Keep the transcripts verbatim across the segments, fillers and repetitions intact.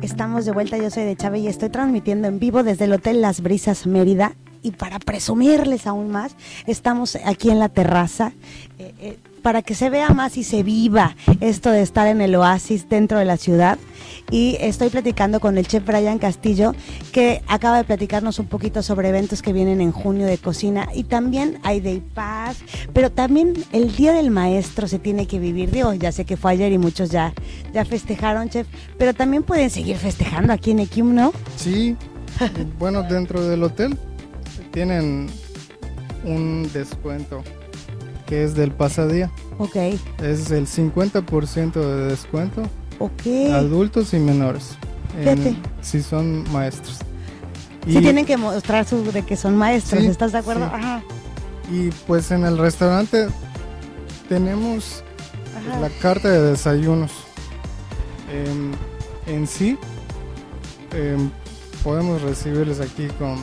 Estamos de vuelta, yo soy de Chávez y estoy transmitiendo en vivo desde el Hotel Las Brisas Mérida. Y para presumirles aún más, estamos aquí en la terraza, eh, eh, para que se vea más y se viva esto de estar en el oasis dentro de la ciudad. Y estoy platicando con el chef Brian Castillo, que acaba de platicarnos un poquito sobre eventos que vienen en junio de cocina, y también hay Day Pass, pero también el Día del Maestro se tiene que vivir. Digo, ya sé que fue ayer y muchos ya, ya festejaron, chef, pero también pueden seguir festejando aquí en Equim, ¿no? Sí, bueno, dentro del hotel tienen un descuento que es del pasadía. Ok. Es el cincuenta por ciento de descuento. Ok. Adultos y menores. En, si son maestros. Sí, y tienen que mostrar su, de que son maestros, sí, ¿estás de acuerdo? Sí. Ajá. Y pues en el restaurante tenemos Ajá. la carta de desayunos. En, en sí, eh, podemos recibirles aquí con...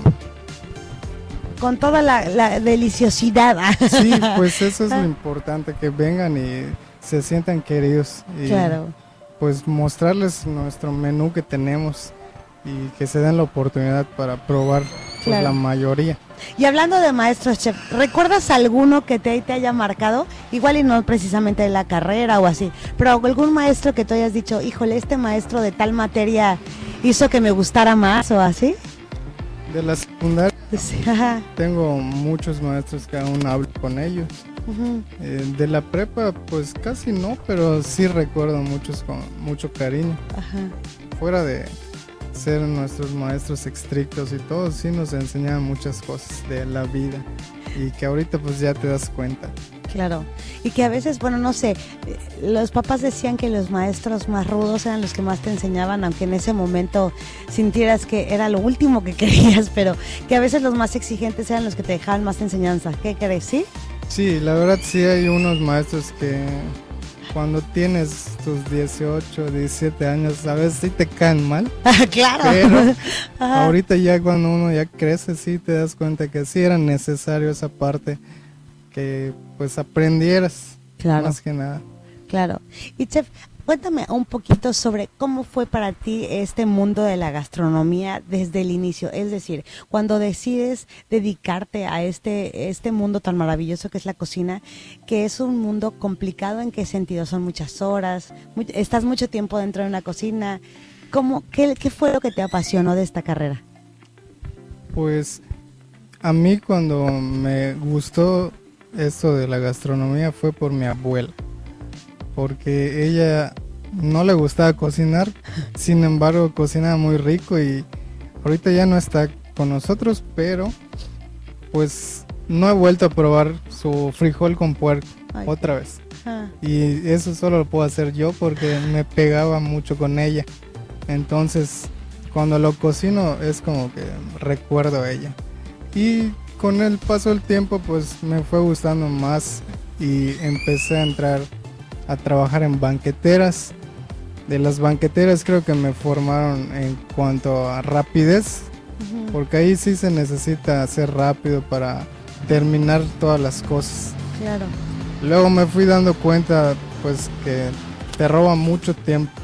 Con toda la, la deliciosidad. Sí, pues eso es lo importante, que vengan y se sientan queridos. Y claro. Pues mostrarles nuestro menú que tenemos y que se den la oportunidad para probar pues, claro. la mayoría. Y hablando de maestros, chef, ¿recuerdas alguno que te, te haya marcado? Igual y no precisamente de la carrera o así, pero algún maestro que tú hayas dicho, híjole, este maestro de tal materia hizo que me gustara más o así. De la secundaria. Sí, tengo muchos maestros que aún hablo con ellos. Uh-huh. eh, de la prepa pues casi no, pero sí recuerdo muchos con mucho cariño. Uh-huh. Fuera de ser nuestros maestros estrictos y todo, sí nos enseñaban muchas cosas de la vida y que ahorita pues ya te das cuenta. Claro, y que a veces, bueno, no sé, los papás decían que los maestros más rudos eran los que más te enseñaban, aunque en ese momento sintieras que era lo último que querías, pero que a veces los más exigentes eran los que te dejaban más enseñanza. ¿Qué crees, sí? Sí, la verdad sí hay unos maestros que cuando tienes tus dieciocho, diecisiete años, a veces sí te caen mal. Claro. Pero ahorita ya cuando uno ya crece, sí te das cuenta que sí era necesario esa parte, que pues aprendieras, claro. más que nada. Claro. Y chef, cuéntame un poquito sobre cómo fue para ti este mundo de la gastronomía desde el inicio, es decir, cuando decides dedicarte a este, este mundo tan maravilloso que es la cocina, que es un mundo complicado. ¿En qué sentido? Son muchas horas, muy, estás mucho tiempo dentro de una cocina. ¿Cómo, qué, qué fue lo que te apasionó de esta carrera? Pues a mí cuando me gustó esto de la gastronomía fue por mi abuela, porque ella no le gustaba cocinar, sin embargo cocinaba muy rico y ahorita ya no está con nosotros, pero pues no he vuelto a probar su frijol con puerco. Ay, otra vez. Ah. Y eso solo lo puedo hacer yo porque me pegaba mucho con ella. Entonces cuando lo cocino es como que recuerdo a ella. Y con el paso del tiempo pues me fue gustando más y empecé a entrar a trabajar en banqueteras. De las banqueteras creo que me formaron en cuanto a rapidez, uh-huh. porque ahí sí se necesita hacer rápido para terminar todas las cosas. Claro. Luego me fui dando cuenta pues que te roba mucho tiempo,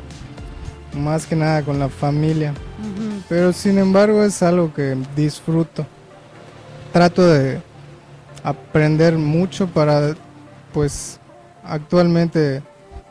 más que nada con la familia, uh-huh. pero sin embargo es algo que disfruto. Trato de aprender mucho para, pues, actualmente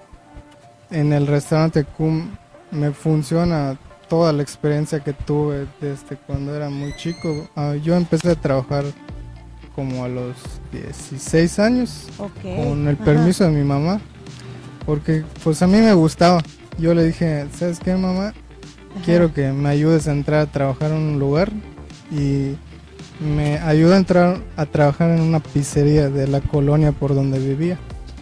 en el restaurante Cum me funciona toda la experiencia que tuve desde cuando era muy chico. Uh, yo empecé a trabajar como a los dieciséis años, okay. con el permiso Ajá. de mi mamá, porque pues a mí me gustaba. Yo le dije, ¿sabes qué, mamá? Ajá. Quiero que me ayudes a entrar a trabajar en un lugar, y me ayudó a entrar a trabajar en una pizzería de la colonia por donde vivía.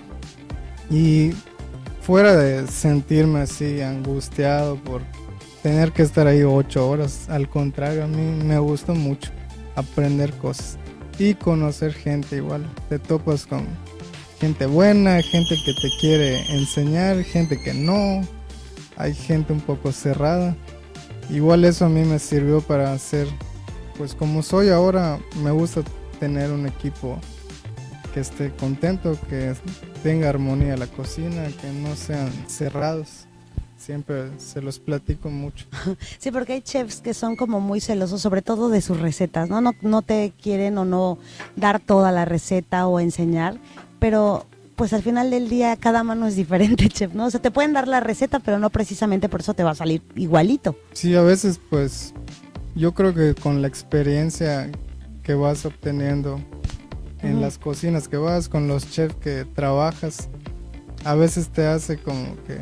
Y fuera de sentirme así angustiado por tener que estar ahí ocho horas, al contrario, a mí me gustó mucho aprender cosas y conocer gente igual. Te topas con gente buena, gente que te quiere enseñar, gente que no, hay gente un poco cerrada. Igual eso a mí me sirvió para hacer, pues como soy ahora, me gusta tener un equipo que esté contento, que tenga armonía la cocina, que no sean cerrados. siempre se los platico mucho. Sí, porque hay chefs que son como muy celosos, sobre todo de sus recetas, ¿no? No, no te quieren o no dar toda la receta o enseñar, pero pues al final del día cada mano es diferente, chef, ¿no? O sea, te pueden dar la receta, pero no precisamente por eso te va a salir igualito. Sí, a veces pues yo creo que con la experiencia que vas obteniendo en uh-huh. las cocinas que vas, con los chefs que trabajas, a veces te hace como que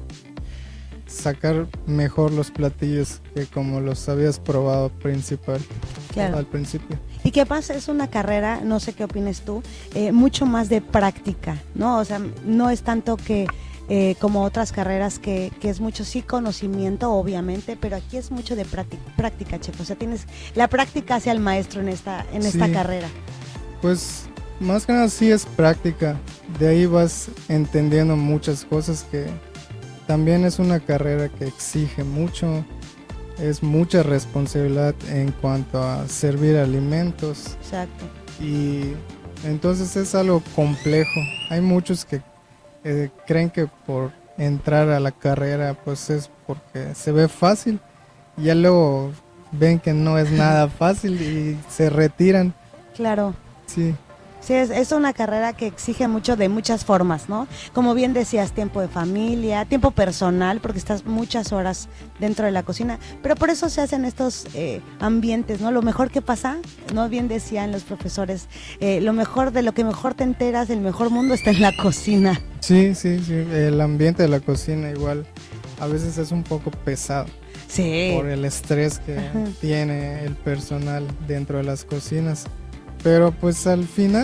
sacar mejor los platillos que como los habías probado principal, claro. al principio. Y qué pasa, es una carrera, no sé qué opines tú, eh, mucho más de práctica, ¿no? O sea, no es tanto que eh, como otras carreras que, que es mucho sí conocimiento, obviamente, pero aquí es mucho de práctica, práctica, chef. O sea, tienes la práctica hacia el maestro en esta, en esta sí, carrera. Pues más que nada sí es práctica, de ahí vas entendiendo muchas cosas que también es una carrera que exige mucho, es mucha responsabilidad en cuanto a servir alimentos. Exacto. Y entonces es algo complejo. Hay muchos que eh, creen que por entrar a la carrera pues es porque se ve fácil y ya luego ven que no es nada fácil y se retiran. Claro. Sí. Sí, es, es una carrera que exige mucho de muchas formas, ¿no? Como bien decías, tiempo de familia, tiempo personal, porque estás muchas horas dentro de la cocina, pero por eso se hacen estos eh, ambientes, ¿no? Lo mejor que pasa, ¿no? Bien decían los profesores, eh, lo mejor de lo que mejor te enteras, el mejor mundo está en la cocina. Sí, sí, sí, el ambiente de la cocina igual a veces es un poco pesado. Sí. Por el estrés que Ajá. tiene el personal dentro de las cocinas. Pero pues al final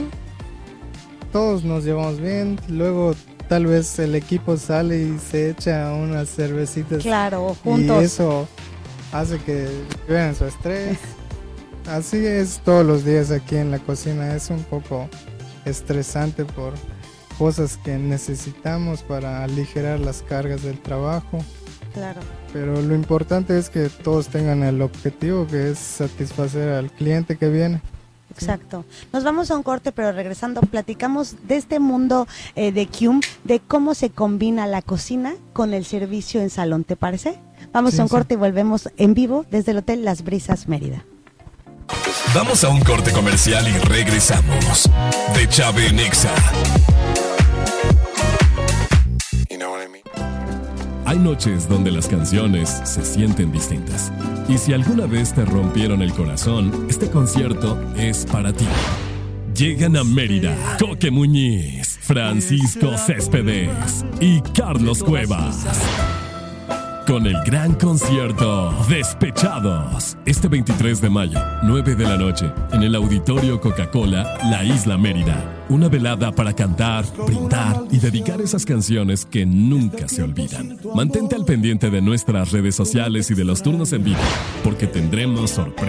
todos nos llevamos bien, luego tal vez el equipo sale y se echa unas cervecitas. Claro, juntos. Y eso hace que vean su estrés. Así es todos los días aquí en la cocina, es un poco estresante por cosas que necesitamos para aligerar las cargas del trabajo. Claro. Pero lo importante es que todos tengan el objetivo, que es satisfacer al cliente que viene. Exacto. Nos vamos a un corte, pero regresando platicamos de este mundo eh, de Q M, de cómo se combina la cocina con el servicio en salón, ¿te parece? Vamos sí, a un sí. corte y volvemos en vivo desde el Hotel Las Brisas Mérida. Vamos a un corte comercial y regresamos. De Chave en Exa. You know what I mean? Hay noches donde las canciones se sienten distintas. Y si alguna vez te rompieron el corazón, este concierto es para ti. Llegan a Mérida Coque Muñiz, Francisco Céspedes y Carlos Cuevas. Con el gran concierto Despechados, este veintitrés de mayo, nueve de la noche, en el Auditorio Coca-Cola, La Isla Mérida. Una velada para cantar, brindar y dedicar esas canciones que nunca se olvidan. Mantente al pendiente de nuestras redes sociales y de los turnos en vivo, porque tendremos sorpresas.